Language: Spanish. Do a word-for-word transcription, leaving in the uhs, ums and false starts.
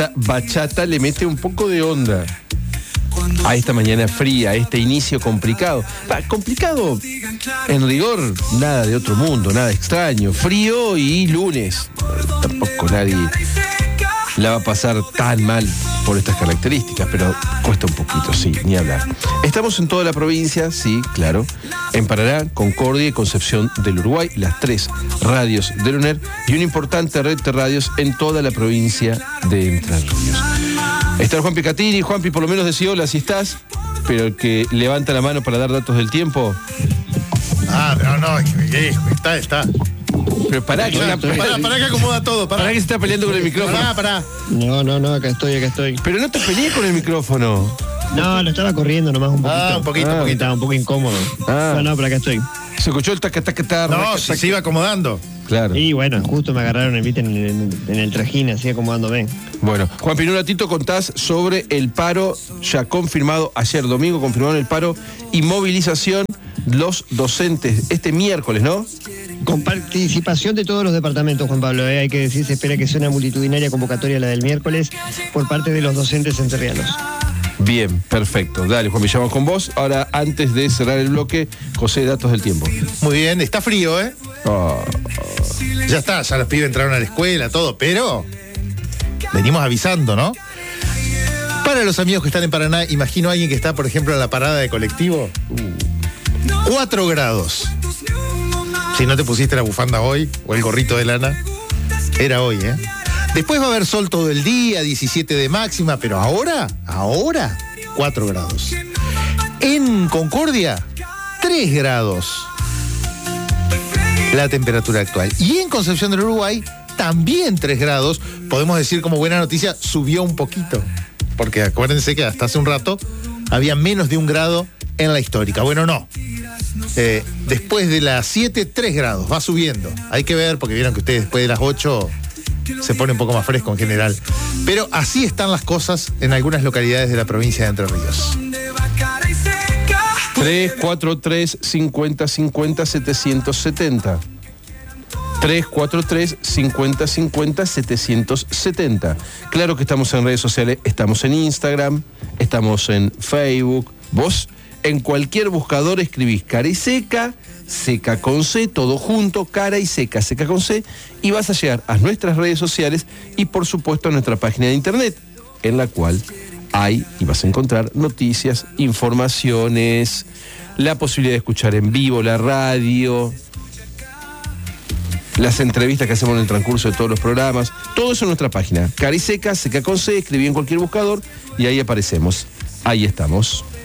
bachata le mete un poco de onda a esta mañana fría, a este inicio complicado. Va, complicado, en rigor, nada de otro mundo, nada extraño. Frío y lunes. Tampoco nadie la va a pasar tan mal por estas características, pero cuesta un poquito, sí, ni hablar. Estamos en toda la provincia, sí, claro. En Paraná, Concordia y Concepción del Uruguay, las tres radios del UNER y una importante red de radios en toda la provincia de Entre Ríos. Está el Juanpi Catini. Juanpi, por lo menos decía hola si estás, pero el que levanta la mano para dar datos del tiempo. Ah, no, no, está, está. Pero pará, que, pará, pará, pará, pará que acomoda todo, pará. Pará que se está peleando con el micrófono. Pará, pará. No, no, no, acá estoy, acá estoy. Pero no te pelees con el micrófono. No, lo estaba corriendo nomás un poquito. Ah, un poquito, ah, un poquito. Estaba un poco incómodo. Ah. No, no, pero acá estoy. Se escuchó el taca, taca, taca. No, si se iba acomodando. Claro. Y bueno, justo me agarraron en, en, el, en el trajín, así acomodándome. Bueno, Juanpi, en un ratito contás sobre el paro ya confirmado ayer domingo, confirmaron el paro y movilización los docentes este miércoles, ¿no? Con participación de todos los departamentos, Juan Pablo, ¿eh? Hay que decir, se espera que sea una multitudinaria convocatoria la del miércoles por parte de los docentes entrerrianos. Bien, perfecto. Dale, Juanpi, ya vamos con vos. Ahora, antes de cerrar el bloque, José, datos del tiempo. Muy bien, está frío, ¿eh? Oh. Ya está, ya los pibes entraron a la escuela, todo, pero venimos avisando, ¿no? Para los amigos que están en Paraná, imagino a alguien que está, por ejemplo, en la parada de colectivo. Cuatro grados. Si no te pusiste la bufanda hoy, o el gorrito de lana, era hoy, ¿eh? Después va a haber sol todo el día, diecisiete de máxima, pero ahora, ahora, cuatro grados. En Concordia, tres grados. La temperatura actual. Y en Concepción del Uruguay, también tres grados. Podemos decir como buena noticia, subió un poquito. Porque acuérdense que hasta hace un rato había menos de un grado en la histórica. Bueno, no. Eh, después de las siete, tres grados. Va subiendo. Hay que ver, porque vieron que ustedes después de las ocho se pone un poco más fresco en general. Pero así están las cosas en algunas localidades de la provincia de Entre Ríos. tres cuatro tres, cincuenta, cincuenta, setecientos setenta. tres cuatro tres, cincuenta, cincuenta, setecientos setenta. Claro que estamos en redes sociales, estamos en Instagram, estamos en Facebook. Vos en cualquier buscador escribís cara y seca, seca con C, todo junto, cara y seca, seca con C, y vas a llegar a nuestras redes sociales y por supuesto a nuestra página de internet, en la cual hay y vas a encontrar noticias, informaciones, la posibilidad de escuchar en vivo la radio, las entrevistas que hacemos en el transcurso de todos los programas, todo eso en nuestra página. Cara y seca, seca con C, escribí en cualquier buscador y ahí aparecemos. Ahí estamos.